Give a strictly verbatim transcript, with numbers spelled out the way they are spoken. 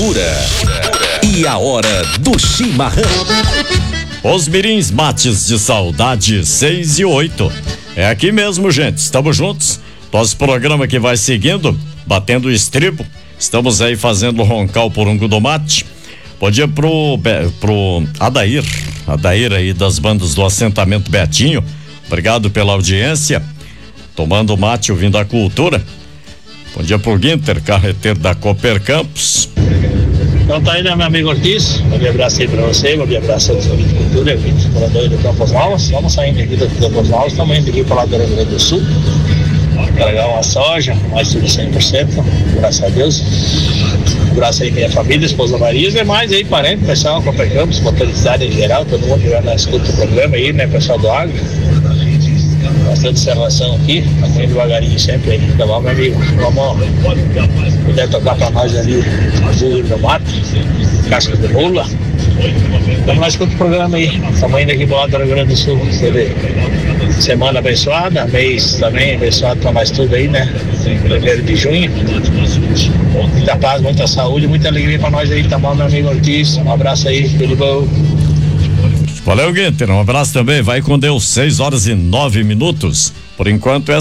Cultura. E a hora do chimarrão. Os mirins mates de saudade seis e oito. É aqui mesmo, gente. Estamos juntos. Nosso programa que vai seguindo, batendo o estribo. Estamos aí fazendo roncar o porungo do mate. Bom dia pro, pro Adair. Adair aí das bandas do assentamento Betinho. Obrigado pela audiência. Tomando mate, ouvindo a cultura. Bom dia pro Guinter, carreteiro da Cooper Campos. Então tá aí, né, meu amigo Ortiz? Um grande abraço aí pra você, um grande abraço a todos os ouvintes de cultura, ouvintes moradores do Campos Novos. Vamos saindo aqui do Campos Novos, estamos indo aqui para lá do Rio Grande do Sul. Carregar uma soja, mais tudo cem por cento, graças a Deus. Um abraço aí minha família, esposa Maria, e demais aí, parente, pessoal, Cooper Campos, motorizado em geral, todo mundo que vai na escuta do programa aí, né, pessoal do agro. Bastante observação aqui, estamos indo devagarinho sempre aí, tá bom, meu amigo? Vamos, puder tocar pra nós ali, azul do mato, casca de rola. Vamos lá, escuta o programa aí, estamos indo aqui pro lado do Rio Grande do Sul, semana abençoada, mês também abençoado pra nós tudo aí, né? Primeiro de junho, muita paz, muita saúde, muita alegria pra nós aí, tá bom, meu amigo Ortiz? Um abraço aí, tudo bom? Valeu, Guinter, um abraço também, vai com Deus, seis horas e nove minutos. Por enquanto é